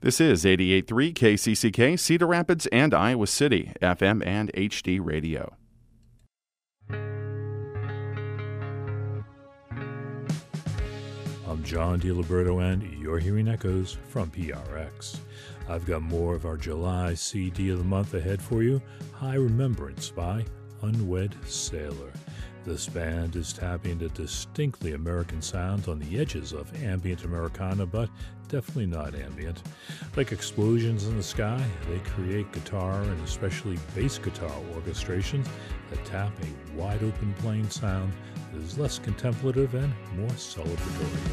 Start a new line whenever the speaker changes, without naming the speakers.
This is 88.3 KCCK, Cedar Rapids and Iowa City, FM and HD radio.
I'm John DiLiberto, and you're hearing echoes from PRX. I've got more of our July CD of the month ahead for you, High Remembrance by Unwed Sailor. This band is tapping a distinctly American sound on the edges of ambient Americana, but definitely not ambient. Like explosions in the sky, they create guitar and especially bass guitar orchestrations that tap a wide-open plain sound that is less contemplative and more celebratory.